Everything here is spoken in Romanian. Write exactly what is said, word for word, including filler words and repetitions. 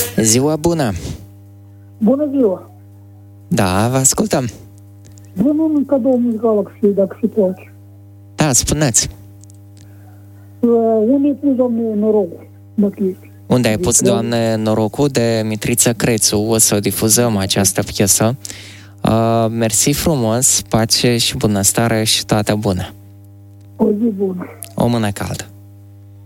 Ziua bună! Bună ziua! Da, vă ascultăm. Vrem un cadou muzical, dacă se poate. Da, spuneți. Uh, unde ai pus, doamne, norocul? Dacă este. Unde ai pus, Doamne, norocul, de Mitriță Crețu. O să difuzăm această piesă. Uh, mersi frumos, pace și bunăstare și toate bune. O zi bună. O mână caldă.